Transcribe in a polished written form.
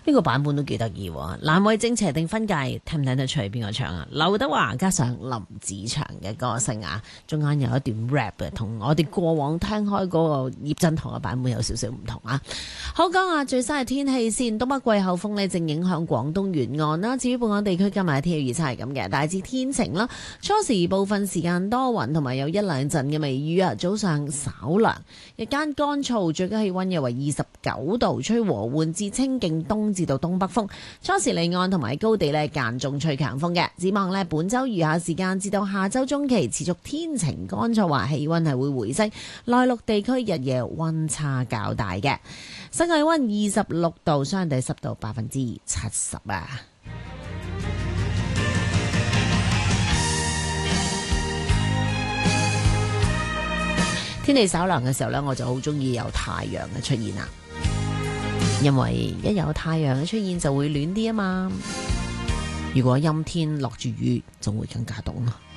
呢個版本都幾得意喎，難為正邪定分界，聽唔聽得出係邊個唱啊？劉德華加上林子祥嘅歌聲啊，中間有一段 rap 嘅，同我哋過往聽開嗰個葉振棠嘅版本有少少唔同啊。好，講下最新嘅天氣先，東北季候風呢正影響廣東沿岸啦。至於本港地區今日嘅天氣預測係咁嘅，大致天晴啦，初時部分時間多雲，同埋有一兩陣嘅微雨啊。早上稍涼，日間乾燥，最高氣溫約為29度，吹和緩至清勁東至到東北風，初時離岸同埋高地呢間中吹強風嘅。展望呢，本週餘下時間至到下週中期持續天晴乾燥，話氣溫係會回升，內陸地區日夜溫差較大嘅。室外溫26度，相對濕度70%啊。天氣稍涼嘅時候呢，我就好中意有太陽嘅出現啦，因為一有太陽嘅出現就會暖啲啊嘛。如果陰天落住雨，仲會更加凍咯。